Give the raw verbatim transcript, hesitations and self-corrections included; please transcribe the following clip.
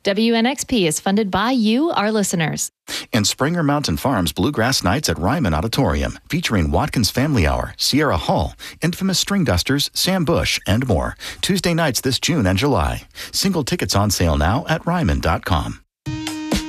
W N X P is funded by you, our listeners. And Springer Mountain Farms Bluegrass Nights at Ryman Auditorium, featuring Watkins Family Hour, Sierra Hall, Infamous String Dusters, Sam Bush, and more. Tuesday nights this June and July. Single tickets on sale now at ryman dot com.